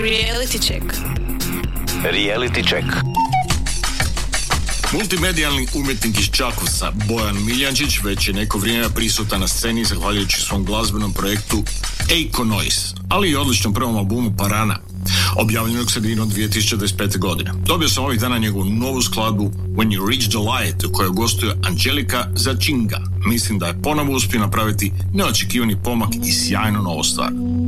Reality check. Reality check. Multimedijalni umjetnik iz Čakovca, Bojan Miljančić, već je neko vrijeme prisutan na sceni zahvaljujući svom glazbenom projektu Eiko Noise, ali i odličnom prvom albumu Parana, objavljenog sredinom 2025. godine. Dobio sam ovih dana njegovu novu skladbu When You Reach the Light, u kojoj gostuje Angelika Začinga. Mislim da je ponovo uspio napraviti neočekivani pomak i sjajnu novu stvar.